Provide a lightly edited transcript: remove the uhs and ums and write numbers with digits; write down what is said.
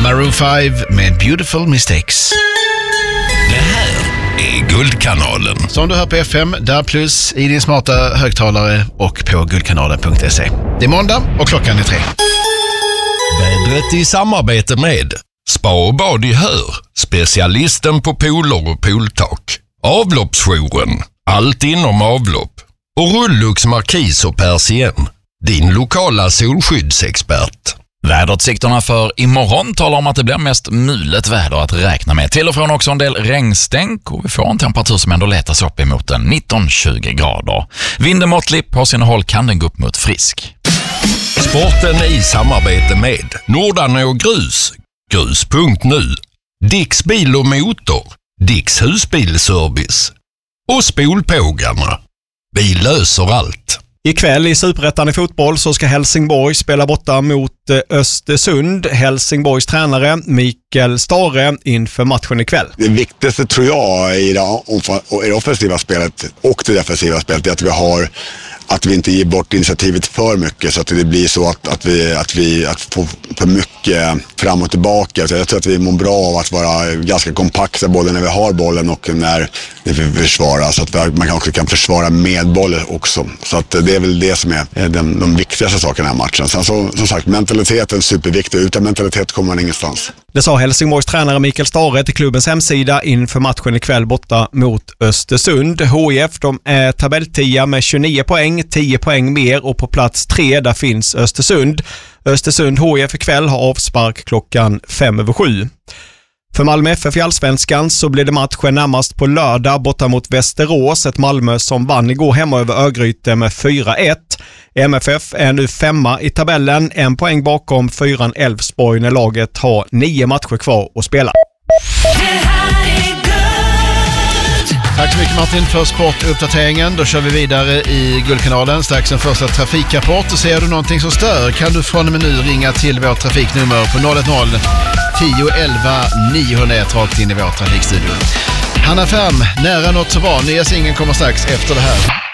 Maroon 5 med Beautiful Mistakes. Det här är Guldkanalen. Som du hör på FM, där plus i din smarta högtalare och på guldkanalen.se. Det är måndag och klockan är 3. Vädret i samarbete med Spa och bad i Hör, specialisten på pooler och pooltak. Avloppsjouren, allt inom avlopp. Och Rullux Markis och Persien, din lokala solskyddsexpert. Väderutsikterna för imorgon talar om att det blir mest mulet väder att räkna med. Till och från också en del regnstänk och vi får en temperatur som ändå letas upp emot 19-20 grader. Vinden måttlig, på sina håll kan den gå upp mot frisk. Sporten i samarbete med Nordan och Grus, grus.nu, Dicks bil och motor, Dicks husbilservice och Spolpågarna. Vi löser allt. Ikväll i Superettan i fotboll så ska Helsingborg spela borta mot Östersund. Helsingborgs tränare Mikael Stare inför matchen ikväll. Det viktigaste tror jag i det offensiva spelet och det defensiva spelet är att vi inte ger bort initiativet för mycket så att det blir så att vi får för mycket fram och tillbaka. Så jag tror att vi mår bra av att vara ganska kompakta både när vi har bollen och när vi försvarar, så att man också kan försvara med bollen också. Så att det är väl det som är de viktigaste sakerna i den här matchen. Sen så, som sagt, mentaliteten är superviktig. Utan mentalitet kommer man ingenstans. Det sa Helsingborgs tränare Mikael Stare till klubbens hemsida inför matchen ikväll borta mot Östersund. HIF, de är tabelltia med 29 poäng, 10 poäng mer, och på plats 3 där finns Östersund. Östersund HIF ikväll har avspark klockan 5:07. För Malmö FF i Allsvenskan så blir det matchen närmast på lördag borta mot Västerås. Ett Malmö som vann igår hemma över Örgryte med 4-1. MFF är nu 5:a i tabellen, 1 poäng bakom 4:an Elfsborg när laget har 9 matcher kvar att spela. Tack så mycket Martin för sportuppdateringen. Då kör vi vidare i Guldkanalen. Strax en första trafikrapport. Och ser du någonting som stör kan du från och med nu ringa till vårt trafiknummer på 010 10 11 901 rakt in i vår trafikstudio. Hanna Färm, nära något så bra. Nya singeln kommer strax efter det här.